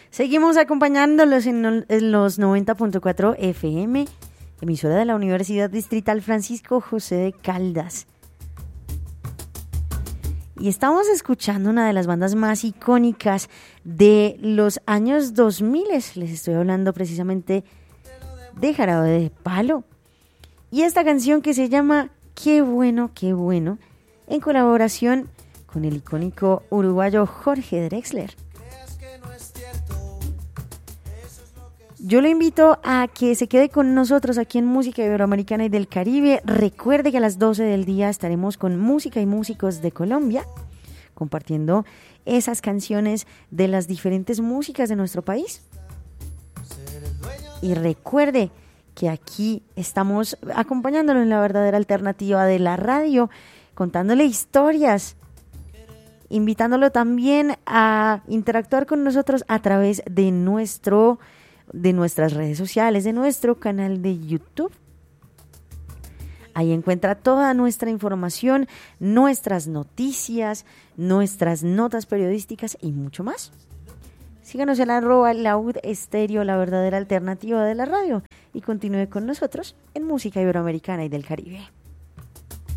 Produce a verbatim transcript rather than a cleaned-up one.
Seguimos acompañándolos en, no- en los noventa punto cuatro F M, emisora de la Universidad Distrital Francisco José de Caldas. Y estamos escuchando una de las bandas más icónicas de los años dos mil. Les estoy hablando precisamente de Jarabe de Palo. Y esta canción que se llama Qué bueno, qué bueno, en colaboración con el icónico uruguayo Jorge Drexler. Yo lo invito a que se quede con nosotros aquí en Música Iberoamericana y del Caribe. Recuerde que a las doce del día estaremos con música y músicos de Colombia, compartiendo esas canciones de las diferentes músicas de nuestro país. Y recuerde que aquí estamos acompañándolo en la verdadera alternativa de la radio, contándole historias, invitándolo también a interactuar con nosotros a través de nuestro de nuestras redes sociales, de nuestro canal de YouTube. Ahí encuentra toda nuestra información, nuestras noticias, nuestras notas periodísticas y mucho más. Síganos en arroba Laud Estéreo, la verdadera alternativa de la radio, y continúe con nosotros en Música Iberoamericana y del Caribe.